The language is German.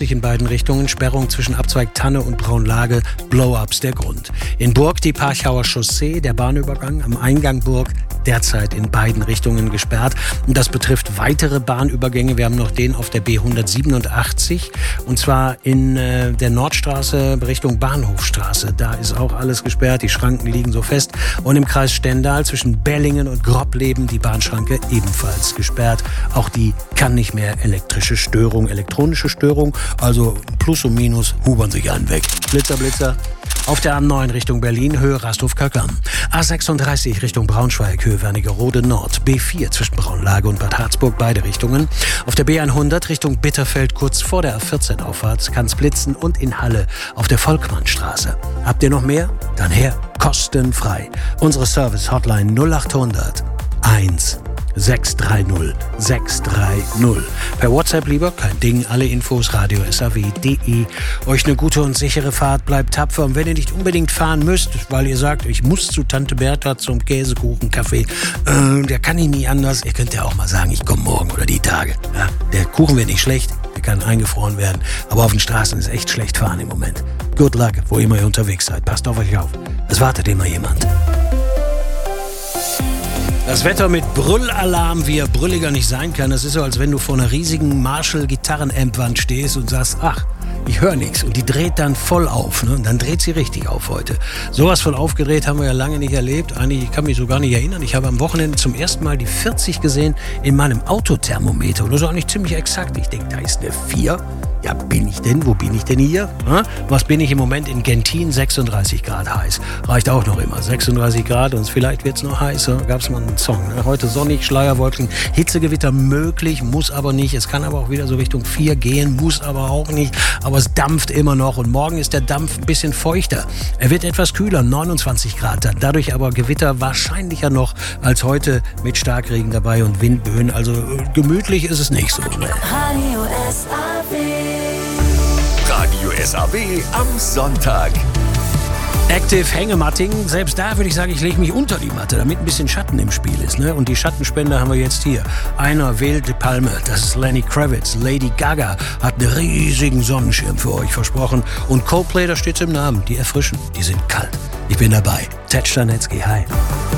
A49 in beiden Richtungen, Sperrung zwischen Abzweig Tanne und Braunlage, Blow-ups der Grund. In Burg die Parchauer Chaussee, der Bahnübergang am Eingang Burg, derzeit in beiden Richtungen gesperrt. Und das betrifft weitere Bahnübergänge. Wir haben noch den auf der B187 und zwar in der Nordstraße Richtung Bahnhofstraße. Da ist auch alles gesperrt, die Schranken liegen so fest. Und im Kreis Stendal zwischen Bellingen und Grobleben die Bahnschranke ebenfalls gesperrt. Auch die kann nicht mehr elektronische Störung, also Plus und Minus hubern sich an weg. Blitzer, Blitzer. Auf der A9 Richtung Berlin, Höhe Rasthof-Kackern. A36 Richtung Braunschweig, Höhe Wernigerode Nord. B4 zwischen Braunlage und Bad Harzburg, beide Richtungen. Auf der B100 Richtung Bitterfeld, kurz vor der A14-Auffahrt, kann es blitzen und in Halle auf der Volkmannstraße. Habt ihr noch mehr? Dann her, kostenfrei. Unsere Service-Hotline 0800 1 630 630. Per WhatsApp lieber, kein Ding, alle Infos radio.saw.de. Euch eine gute und sichere Fahrt, bleibt tapfer. Und wenn ihr nicht unbedingt fahren müsst, weil ihr sagt, ich muss zu Tante Bertha zum Käsekuchen-Café, der kann ich nie anders. Ihr könnt ja auch mal sagen, ich komme morgen oder die Tage. Ja, der Kuchen wird nicht schlecht, der kann eingefroren werden. Aber auf den Straßen ist echt schlecht fahren im Moment. Good luck, wo immer ihr unterwegs seid. Passt auf euch auf. Es wartet immer jemand. Das Wetter mit Brüllalarm, wie er brülliger nicht sein kann. Das ist so, als wenn du vor einer riesigen Marshall-Gitarren-Amp-Wand stehst und sagst, ach, ich höre nichts. Und die dreht dann voll auf. Ne? Und dann dreht sie richtig auf heute. Sowas von aufgedreht haben wir ja lange nicht erlebt. Eigentlich, ich kann mich so gar nicht erinnern. Ich habe am Wochenende zum ersten Mal die 40 gesehen in meinem Autothermometer. Und das ist auch nicht ziemlich exakt. Ich denke, da ist eine 4. Ja, bin ich denn? Wo bin ich denn hier? Hm? Was bin ich im Moment in Gentin? 36 Grad heiß. Reicht auch noch immer. 36 Grad und vielleicht wird es noch heißer. Gab es mal einen Song. Ne? Heute sonnig, Schleierwolken, Hitzegewitter möglich, muss aber nicht. Es kann aber auch wieder so Richtung 4 gehen, muss aber auch nicht. Aber es dampft immer noch und morgen ist der Dampf ein bisschen feuchter. Er wird etwas kühler, 29 Grad. Dadurch aber Gewitter wahrscheinlicher noch als heute mit Starkregen dabei und Windböen. Also gemütlich ist es nicht so. Ne? Radio SAW am Sonntag. Active Hängematting, selbst da würde ich sagen, ich lege mich unter die Matte, damit ein bisschen Schatten im Spiel ist. Ne? Und die Schattenspender haben wir jetzt hier. Einer wählt die Palme, das ist Lenny Kravitz. Lady Gaga hat einen riesigen Sonnenschirm für euch versprochen. Und Coldplay, da steht's im Namen, die erfrischen, die sind kalt. Ich bin dabei. Ted Stanetzky, hi.